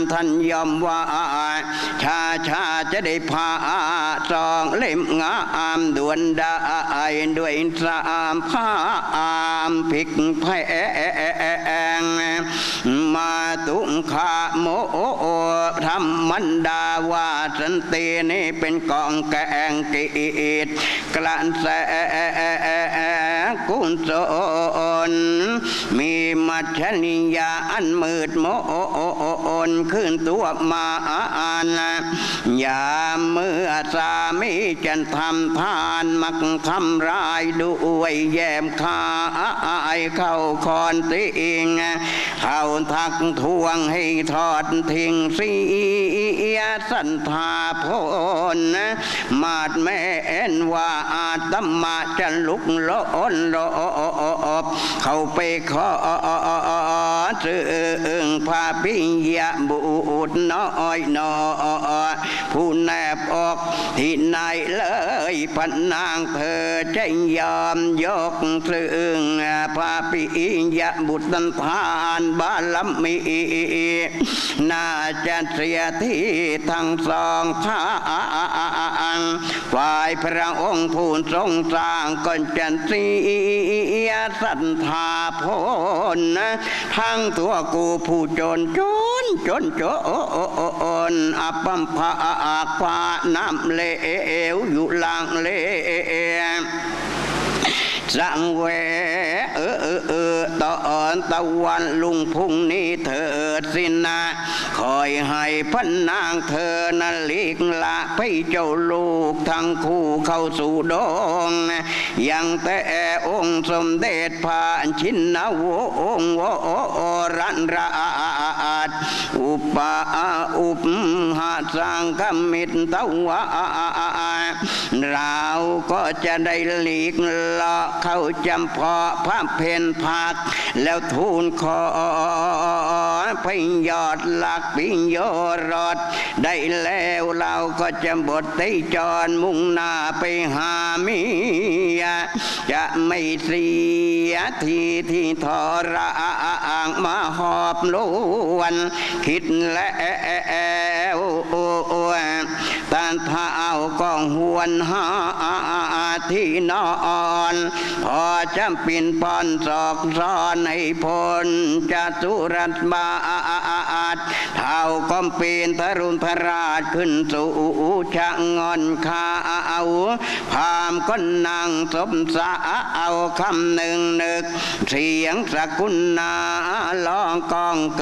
ท่านยอมว่าชาจะได้พาสองเล่มงามด่วนได้ด้วยสามผ้าผิกแพงมาตุงขาโมธรรมันดาว่าสันตินี่เป็นกองแกงกีดกลั่นแสกุศลมีมัชนิยาอันมืดโมขึ้นตัวมาอย่าเมื่อสามีจะทำทานมักทำร้ายด้วยแยมคายเข้าคอนติงเข้าทักทวงให้ทอดทิ้งเสียสันทาพลมาดแม่เอ็นว่าอาตมาจะลุกล้นรอบเข้าไปขอจึงพาปิยะบุตรน้อยผู้แนบออกที่ไหนเลยพันนางเธอจะยอมยกซึ่งพาปิยะบุตรทานบารมีน่าจะเสียที่ทั้งสองทางฝ่ายพระองค์ผู้ทรงสร้างก็จะเสียศรัทธาพลทั้งตัวกูผู้จนอัปปัมภาควาน้ำเลวอยู่ล่างเลสังเวตอนตะวันลุงพุ่งนี้เถิดสินะคอยให้พันนางเธอนั้นลีกละให้เจ้าลูกทั้งคู่เข้าสู่ดงยังแต่องค์สมเด็จพระชินวงศ์วรันราชอุปหาสังฆมิตรตวะเราก็จะได้หลีกละเข้าจำเพาะพระเพนพักแล้วทูลขอพยอดหลักปิญโยรสได้แล้วเราก็จะบทได้จรมุ่งหน้าไปหาเมียจะไม่เสียทีที่ทรมาหอบลวนคิดแล้วตาเท้าก็หวนหาที่นอนพอจำปินปอนศอกซ้อนให้พลจะตุรัสบาทเท้าก็ปีนทรุณพระราชขึ้นสู่ชะงอนข้าวพามก็นั่งสมสาเอาคำหนึ่งนึกเสียงสกุลนาลองกอง